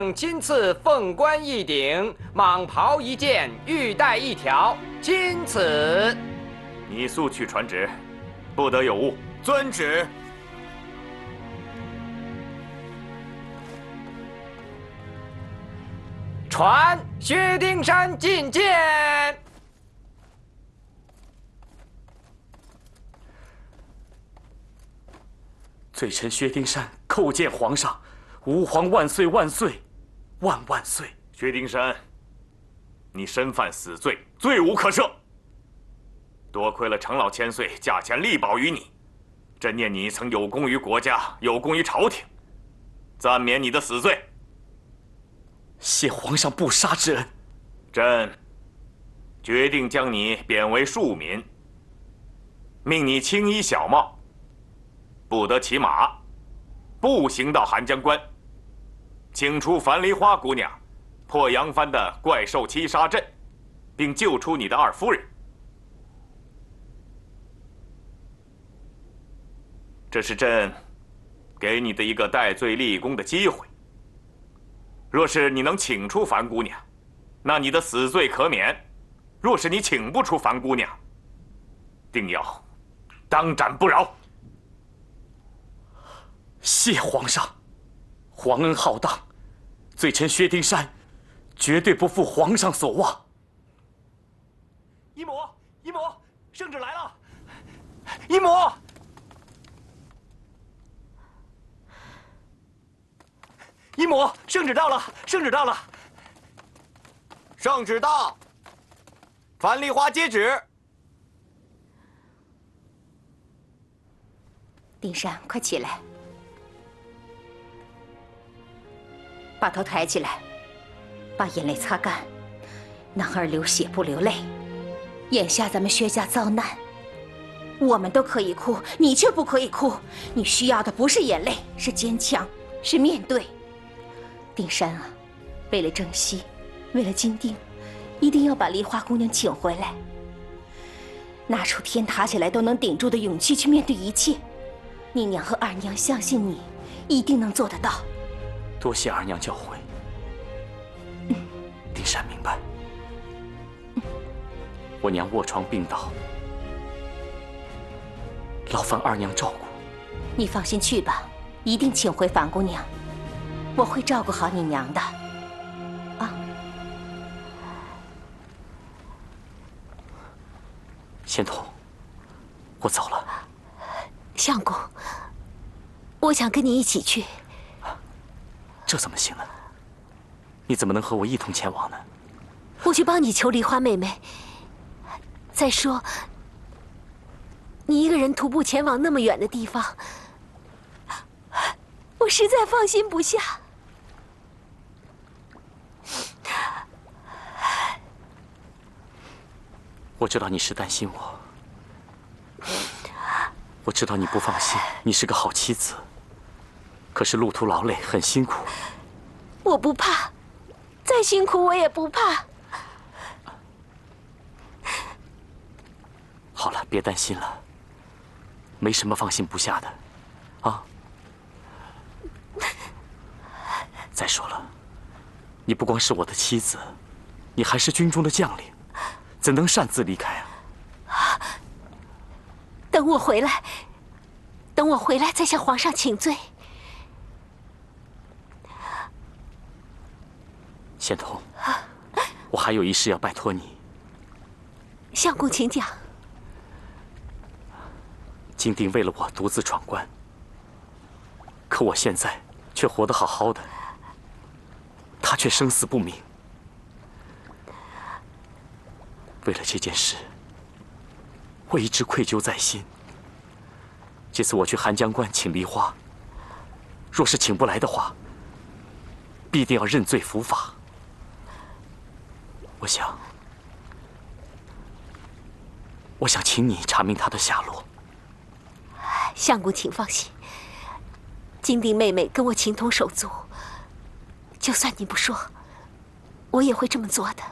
今赐凤冠一顶，蟒袍一件，玉带一条，钦此。 你速去传旨，不得有误。 遵旨。 传薛丁山觐见。 罪臣薛丁山叩见皇上，吾皇万岁万岁，万万岁！ 薛丁山，你身犯死罪，罪无可赦。多亏了程老千岁驾前力保于你，朕念你曾有功于国家，有功于朝廷，暂免你的死罪。 谢皇上不杀之恩。 朕决定将你贬为庶民，命你青衣小帽，不得骑马，步行到寒江关，请出樊梨花姑娘，破杨帆的怪兽七杀阵，并救出你的二夫人。这是朕给你的一个戴罪立功的机会。若是你能请出樊姑娘，那你的死罪可免；若是你请不出樊姑娘，定要当斩不饶。 谢皇上，皇恩浩荡，罪臣薛丁山绝对不负皇上所望。 姨母，姨母，圣旨来了！姨母，姨母，圣旨到了，圣旨到了。圣旨到，樊梨花接旨。 丁山，快起来，把头抬起来，把眼泪擦干。男儿流血不流泪。眼下咱们薛家遭难，我们都可以哭，你却不可以哭。你需要的不是眼泪，是坚强，是面对。丁山啊，为了郑熙，为了金丁，一定要把梨花姑娘请回来。拿出天塌下来都能顶住的勇气去面对一切。你娘和二娘相信你，一定能做得到。 多谢二娘教诲。丁山明白。我娘卧床病倒，劳烦二娘照顾。 你放心去吧，一定请回樊姑娘。我会照顾好你娘的。啊， 仙童，我走了。 相公，我想跟你一起去。 这怎么行呢？你怎么能和我一同前往呢？ 我去帮你求梨花妹妹。再说，你一个人徒步前往那么远的地方，我实在放心不下。 我知道你是担心我，我知道你不放心，你是个好妻子。可是路途劳累，很辛苦。 我不怕，再辛苦我也不怕。 好了，别担心了，没什么放心不下的，啊。再说了，你不光是我的妻子，你还是军中的将领，怎能擅自离开啊？ 等我回来，再向皇上请罪。 仙童，我还有一事要拜托你。 相公，请讲。 金丁为了我独自闯关，可我现在却活得好好的，他却生死不明。为了这件事，我一直愧疚在心。这次我去寒江关请梨花，若是请不来的话，必定要认罪伏法。我想请你查明他的下落。 相公，请放心，金丁妹妹跟我情同手足，就算你不说，我也会这么做的。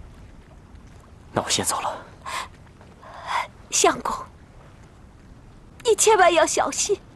那我先走了。 相公， 你千万要小心。